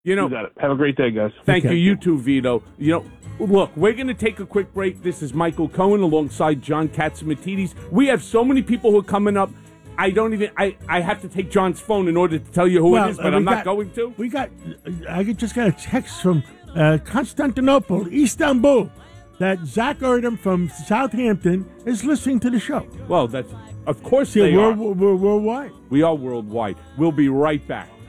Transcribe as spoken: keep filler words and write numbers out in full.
You know, you got it. Have a great day, guys. Thank Okay. you. You too, Vito. You know, look, we're going to take a quick break. This is Michael Cohen alongside John Catsimatidis. We have so many people who are coming up. I don't even, I, I have to take John's phone in order to tell you who Well, it is, but uh, I'm we not got- going to. We got, I just got a text from uh, Constantinople, Istanbul, that Zach Erdem from Southampton is listening to the show. Well, that's, of course See, they we're, are. we're, we're worldwide. We are worldwide. We'll be right back.